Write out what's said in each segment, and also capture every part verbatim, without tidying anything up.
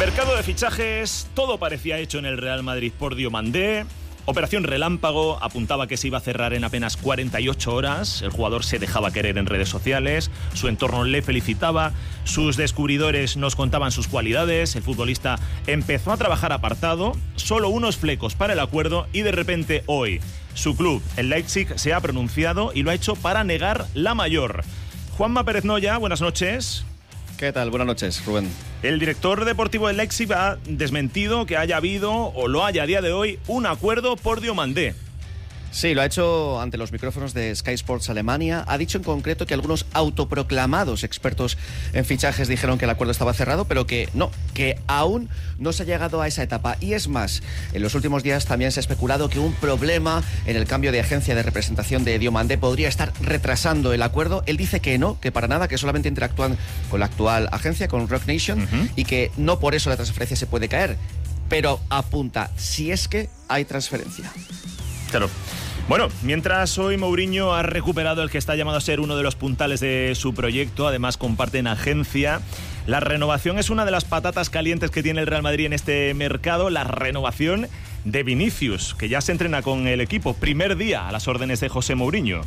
Mercado de fichajes, todo parecía hecho en el Real Madrid por Diomandé. Operación Relámpago apuntaba que se iba a cerrar en apenas cuarenta y ocho horas. El jugador se dejaba querer en redes sociales, su entorno le felicitaba, sus descubridores nos contaban sus cualidades, el futbolista empezó a trabajar apartado, solo unos flecos para el acuerdo y de repente hoy su club, el Leipzig, se ha pronunciado y lo ha hecho para negar la mayor. Juanma Pérez Noya, buenas noches. ¿Qué tal? Buenas noches, Rubén. El director deportivo del Leipzig ha desmentido que haya habido, o lo haya a día de hoy, un acuerdo por Diomandé. Sí, lo ha hecho ante los micrófonos de Sky Sports Alemania. Ha dicho en concreto que algunos autoproclamados expertos en fichajes dijeron que el acuerdo estaba cerrado, pero que no, que aún no se ha llegado a esa etapa. Y es más, en los últimos días también se ha especulado que un problema en el cambio de agencia de representación de Diomandé podría estar retrasando el acuerdo. Él dice que no, que para nada, que solamente interactúan con la actual agencia, con Rock Nation, uh-huh. y que no por eso la transferencia se puede caer. Pero apunta, si es que hay transferencia. Claro. Bueno, mientras hoy Mourinho ha recuperado el que está llamado a ser uno de los puntales de su proyecto, además comparten agencia. La renovación es una de las patatas calientes que tiene el Real Madrid en este mercado, la renovación de Vinicius, que ya se entrena con el equipo, primer día a las órdenes de José Mourinho.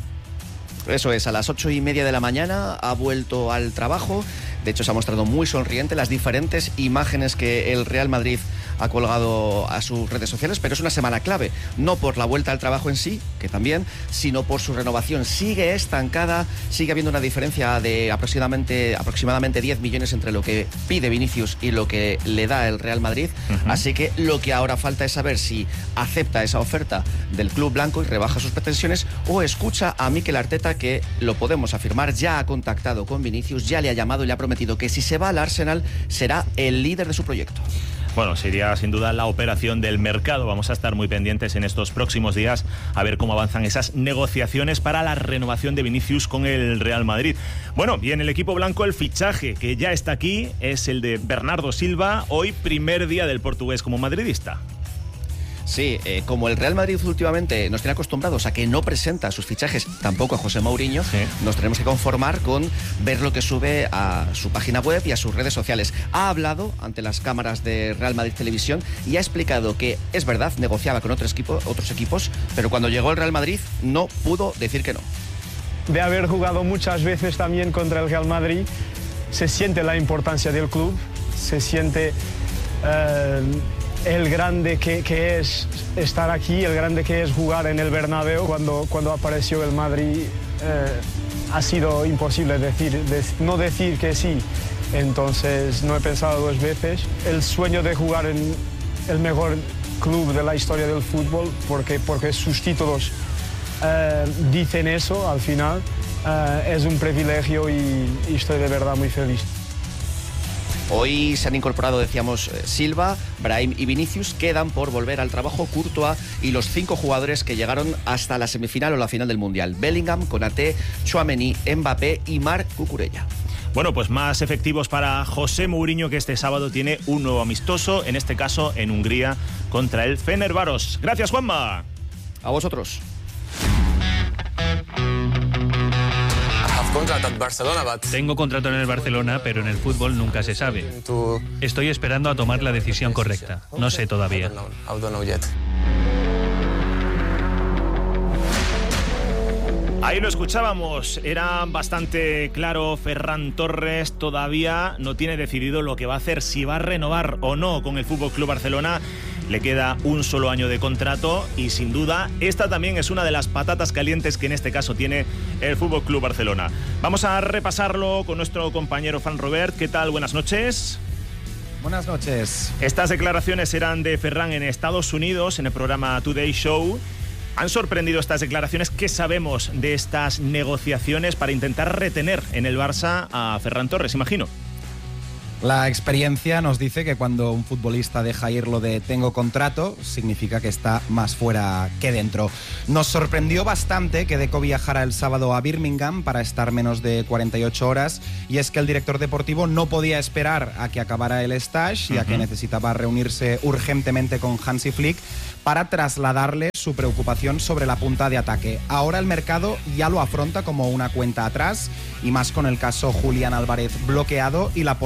Eso es, a las ocho y media de la mañana ha vuelto al trabajo. De hecho, se ha mostrado muy sonriente las diferentes imágenes que el Real Madrid ha colgado a sus redes sociales, pero es una semana clave, no por la vuelta al trabajo en sí, que también, sino por su renovación. Sigue estancada, sigue habiendo una diferencia de aproximadamente, aproximadamente diez millones entre lo que pide Vinicius y lo que le da el Real Madrid. Uh-huh. Así que lo que ahora falta es saber si acepta esa oferta del club blanco y rebaja sus pretensiones, o escucha a Mikel Arteta, que lo podemos afirmar, ya ha contactado con Vinicius, ya le ha llamado y le ha prometido que si se va al Arsenal será el líder de su proyecto. Bueno, sería sin duda la operación del mercado. Vamos a estar muy pendientes en estos próximos días a ver cómo avanzan esas negociaciones para la renovación de Vinicius con el Real Madrid. Bueno, y en el equipo blanco el fichaje que ya está aquí es el de Bernardo Silva, hoy primer día del portugués como madridista. Sí, eh, como el Real Madrid últimamente nos tiene acostumbrados a que no presenta sus fichajes, tampoco a José Mourinho, sí. Nos tenemos que conformar con ver lo que sube a su página web y a sus redes sociales. Ha hablado ante las cámaras de Real Madrid Televisión y ha explicado que, es verdad, negociaba con otros, equipo, otros equipos, pero cuando llegó el Real Madrid no pudo decir que no. De haber jugado muchas veces también contra el Real Madrid, se siente la importancia del club, se siente... Uh, el grande que, que es estar aquí, el grande que es jugar en el Bernabéu. Cuando, cuando apareció el Madrid eh, ha sido imposible decir, de, no decir que sí, entonces no he pensado dos veces. El sueño de jugar en el mejor club de la historia del fútbol, porque, porque sus títulos eh, dicen eso al final, eh, es un privilegio y, y estoy de verdad muy feliz. Hoy se han incorporado, decíamos, Silva, Brahim y Vinicius. Quedan por volver al trabajo Courtois y los cinco jugadores que llegaron hasta la semifinal o la final del Mundial: Bellingham, Konaté, Tchouaméni, Mbappé y Marc Cucurella. Bueno, pues más efectivos para José Mourinho, que este sábado tiene un nuevo amistoso, en este caso en Hungría, contra el Fenerbahçe. Gracias, Juanma. A vosotros. Tengo contrato en el Barcelona, pero en el fútbol nunca se sabe. Estoy esperando a tomar la decisión correcta. No sé todavía. Ahí lo escuchábamos, era bastante claro. Ferran Torres todavía no tiene decidido lo que va a hacer, si va a renovar o no con el F C Barcelona. Le queda un solo año de contrato y sin duda esta también es una de las patatas calientes que en este caso tiene el F C Barcelona. Vamos a repasarlo con nuestro compañero Fran Robert. ¿Qué tal? Buenas noches. Buenas noches. Estas declaraciones eran de Ferran en Estados Unidos, en el programa Today Show. ¿Han sorprendido estas declaraciones? ¿Qué sabemos de estas negociaciones para intentar retener en el Barça a Ferran Torres, imagino? La experiencia nos dice que cuando un futbolista deja ir lo de tengo contrato, significa que está más fuera que dentro. Nos sorprendió bastante que Deco viajara el sábado a Birmingham para estar menos de cuarenta y ocho horas, y es que el director deportivo no podía esperar a que acabara el stage, ya uh-huh. que necesitaba reunirse urgentemente con Hansi Flick para trasladarle su preocupación sobre la punta de ataque. Ahora el mercado ya lo afronta como una cuenta atrás, y más con el caso Julián Álvarez bloqueado y la posible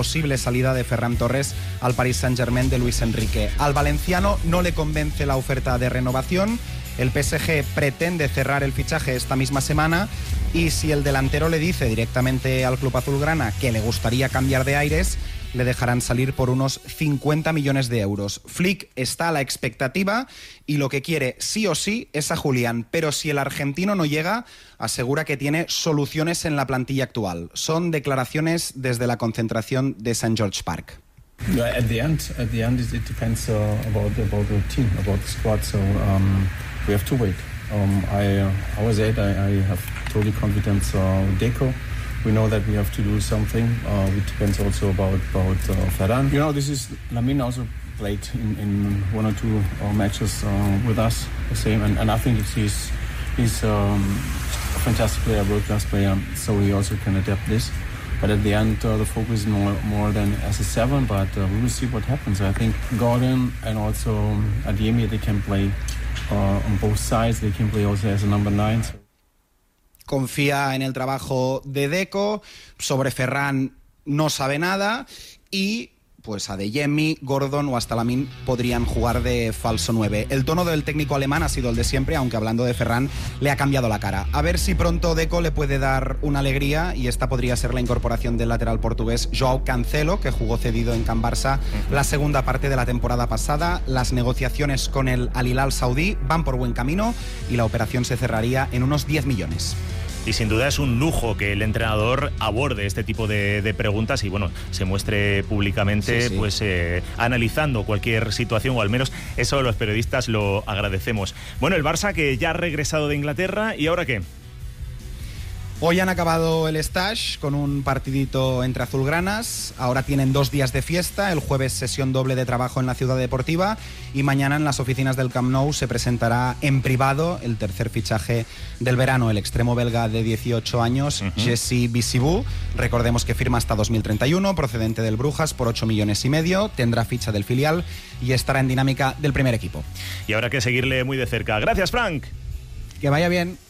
salida de Ferran Torres al Paris Saint-Germain de Luis Enrique. Al valenciano no le convence la oferta de renovación. El P S G pretende cerrar el fichaje esta misma semana y si el delantero le dice directamente al club azulgrana que le gustaría cambiar de aires, le dejarán salir por unos cincuenta millones de euros. Flick está a la expectativa y lo que quiere sí o sí es a Julián, pero si el argentino no llega, asegura que tiene soluciones en la plantilla actual. Son declaraciones desde la concentración de Saint George Park. Yeah, at the end, at the end, it depends uh, about about the team, about the squad. So um, we have to wait. Um, I, uh, I was it. I, I have totally confidence uh, with Deco. We know that we have to do something. Uh, it depends also about about uh, Ferran. You know, this is Lamine also played in, in one or two uh, matches uh, with us, the same, and, and I think he's he's um, a fantastic player, world class player. So he also can adapt this. But at the end, uh, the focus is more, more than as a seven, but uh, we will see what happens. I think Gordon and also Adeyemi, they can play uh, on both sides. They can play also as a number nine. So. Confía en el trabajo de Deco, sobre Ferran no sabe nada y pues Adeyemi, Gordon o hasta Lamine podrían jugar de falso nueve. El tono del técnico alemán ha sido el de siempre, aunque hablando de Ferran le ha cambiado la cara. A ver si pronto Deco le puede dar una alegría y esta podría ser la incorporación del lateral portugués Joao Cancelo, que jugó cedido en Can Barça la segunda parte de la temporada pasada. Las negociaciones con el Al Hilal saudí van por buen camino y la operación se cerraría en unos diez millones. Y sin duda es un lujo que el entrenador aborde este tipo de, de preguntas y bueno, se muestre públicamente sí, sí. pues eh, analizando cualquier situación, o al menos eso los periodistas lo agradecemos. Bueno, el Barça que ya ha regresado de Inglaterra, ¿y ahora qué? Hoy han acabado el stage con un partidito entre azulgranas, ahora tienen dos días de fiesta, el jueves sesión doble de trabajo en la Ciudad Deportiva y mañana en las oficinas del Camp Nou se presentará en privado el tercer fichaje del verano, el extremo belga de dieciocho años, uh-huh. Jesse Bissibou. Recordemos que firma hasta dos mil treinta y uno, procedente del Brujas por ocho millones y medio, tendrá ficha del filial y estará en dinámica del primer equipo. Y habrá que seguirle muy de cerca. Gracias, Frank. Que vaya bien.